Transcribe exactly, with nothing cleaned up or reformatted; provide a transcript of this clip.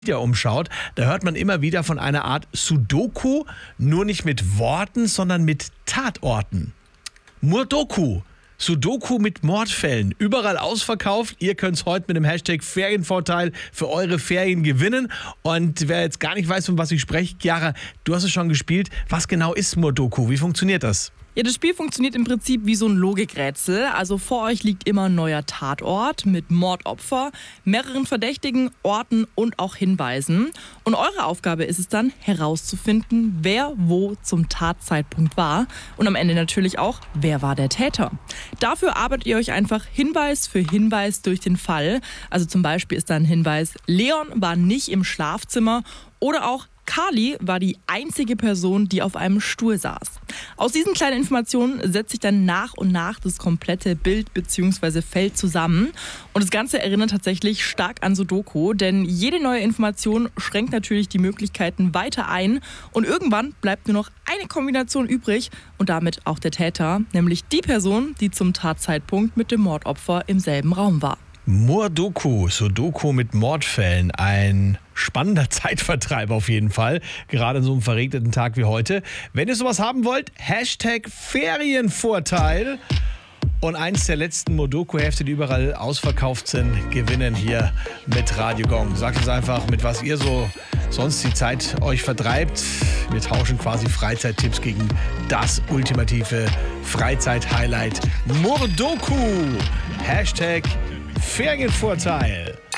Media umschaut, da hört man immer wieder von einer Art Sudoku, nur nicht mit Worten, sondern mit Tatorten. Murdoku, Sudoku mit Mordfällen, überall ausverkauft. Ihr könnt es heute mit dem Hashtag Ferienvorteil für eure Ferien gewinnen. Und wer jetzt gar nicht weiß, von was ich spreche, Chiara, du hast es schon gespielt. Was genau ist Murdoku? Wie funktioniert das? Ja, das Spiel funktioniert im Prinzip wie so ein Logikrätsel. Also vor euch liegt immer ein neuer Tatort mit Mordopfer, mehreren Verdächtigen, Orten und auch Hinweisen. Und eure Aufgabe ist es dann, herauszufinden, wer wo zum Tatzeitpunkt war. Und am Ende natürlich auch, wer war der Täter. Dafür arbeitet ihr euch einfach Hinweis für Hinweis durch den Fall. Also zum Beispiel ist da ein Hinweis, Leon war nicht im Schlafzimmer oder auch Carly war die einzige Person, die auf einem Stuhl saß. Aus diesen kleinen Informationen setzt sich dann nach und nach das komplette Bild bzw. Feld zusammen. Und das Ganze erinnert tatsächlich stark an Sudoku, denn jede neue Information schränkt natürlich die Möglichkeiten weiter ein. Und irgendwann bleibt nur noch eine Kombination übrig und damit auch der Täter, nämlich die Person, die zum Tatzeitpunkt mit dem Mordopfer im selben Raum war. Murdoku, Sudoku mit Mordfällen, ein spannender Zeitvertreib auf jeden Fall, gerade an so einem verregneten Tag wie heute. Wenn ihr sowas haben wollt, Hashtag Ferienvorteil und eins der letzten Murdoku-Hefte, die überall ausverkauft sind, gewinnen hier mit Radio Gong. Sagt uns einfach, mit was ihr so sonst die Zeit euch vertreibt. Wir tauschen quasi Freizeittipps gegen das ultimative Freizeit-Highlight Murdoku. Hashtag Ferienvorteil.